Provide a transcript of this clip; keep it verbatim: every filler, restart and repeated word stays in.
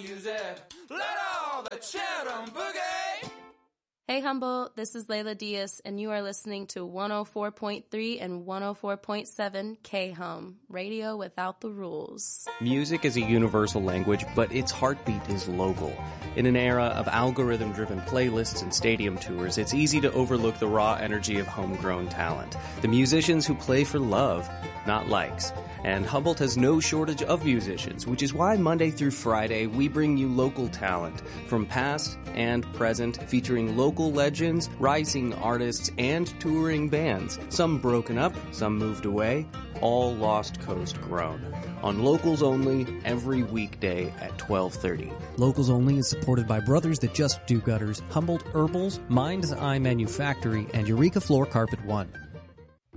music. Let all the children boogie. Hey Humboldt, this is Layla Diaz, and you are listening to one oh four point three and one oh four point seven K-Hum, radio without the rules. Music is a universal language, but its heartbeat is local. In an era of algorithm-driven playlists and stadium tours, it's easy to overlook the raw energy of homegrown talent. The musicians who play for love, not likes. And Humboldt has no shortage of musicians, which is why Monday through Friday we bring you local talent from past and present, featuring local legends, rising artists, and touring bands. Some broken up, some moved away, all Lost Coast grown. On Locals Only, every weekday at twelve thirty. Locals Only is supported by Brothers That Just Do Gutters, Humboldt Herbals, Mind's Eye Manufactory, and Eureka Floor Carpet One.